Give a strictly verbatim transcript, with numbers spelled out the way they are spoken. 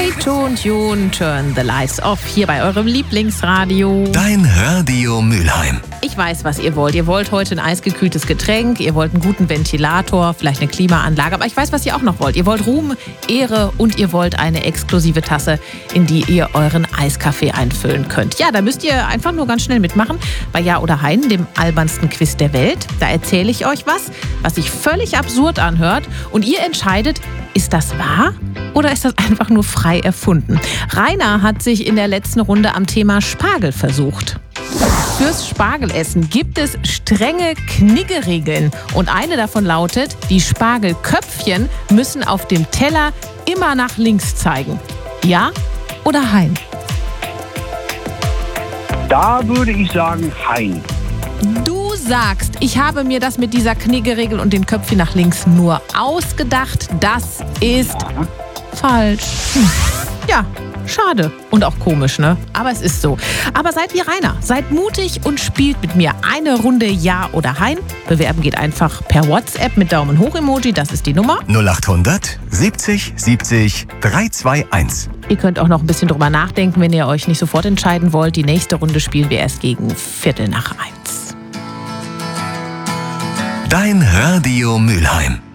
Stay tuned, tune, turn the lights off hier bei eurem Lieblingsradio. Dein Radio Mülheim. Ich weiß, was ihr wollt. Ihr wollt heute ein eisgekühltes Getränk, ihr wollt einen guten Ventilator, vielleicht eine Klimaanlage. Aber ich weiß, was ihr auch noch wollt. Ihr wollt Ruhm, Ehre und ihr wollt eine exklusive Tasse, in die ihr euren Eiskaffee einfüllen könnt. Ja, da müsst ihr einfach nur ganz schnell mitmachen bei Ja oder Hein, dem albernsten Quiz der Welt. Da erzähle ich euch was, was sich völlig absurd anhört. Und ihr entscheidet, ist das wahr oder ist das einfach nur frei erfunden? Rainer hat sich in der letzten Runde am Thema Spargel versucht. Fürs Spargelessen gibt es strenge Kniggeregeln. Und eine davon lautet, die Spargelköpfchen müssen auf dem Teller immer nach links zeigen. Ja oder Hein? Da würde ich sagen Hein. Du sagst, ich habe mir das mit dieser Kniggeregel und den Köpfchen nach links nur ausgedacht. Das ist Ja. falsch. Hm. Ja, schade. Und auch komisch, ne? Aber es ist so. Aber seid wie Rainer. Seid mutig und spielt mit mir eine Runde Ja oder Hein. Bewerben geht einfach per WhatsApp mit Daumen hoch Emoji. Das ist die Nummer. null achthundert siebzig siebzig dreihunderteinundzwanzig. Ihr könnt auch noch ein bisschen drüber nachdenken, wenn ihr euch nicht sofort entscheiden wollt. Die nächste Runde spielen wir erst gegen Viertel nach eins. Dein Radio Mülheim.